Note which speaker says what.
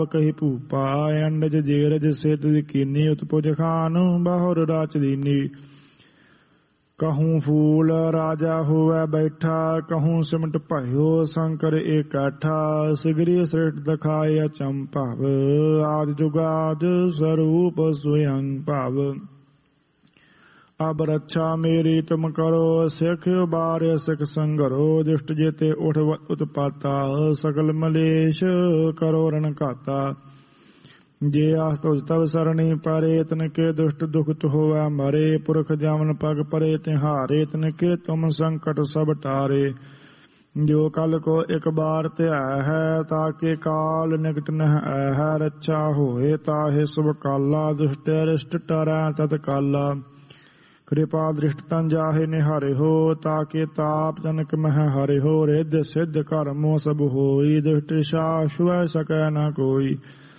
Speaker 1: ਕਹੀ ਭੂਪਾ ਅੰਡਜ ਜੇਰਜ ਸਿੱਧ ਕੀਨੀ ਉਤਪੁਜ ਖਾਨ ਬਾਹੁਰ ਰਾਚ ਦੀਨੀ। कहूँ फूल राजा हुआ बैठा कहूँ सिमट भयो शंकर इकट्ठा। सिगरी श्रेष्ठ दखाए अचंभाव आदि जुगाद स्वरूप स्वयं भाव। अब रक्षा मेरी तुम करो सिख बार सिख संगरो। दुष्ट जेते उठ उत्पाता सकल मलेश करो रण घाता। जे आस तुझ तव सरणी परे तिनके दुष्ट दुखत होवै मरे। पुरख जावन पग परे तिहारे तिनके तुम संकट सब टारे। जो कल को एक बार त्याह है ताके काल निकट नह है। रक्षा होए ताहे सब काला दुष्ट अरिष्ट टरै तत्काला। कृपा दृष्ट तन जाहे निहारे हो ताके ताप जनक मह हरे हो। रिद्ध सिद्ध कर्मो सब होई दुष्ट शाश्वै सकै न कोई।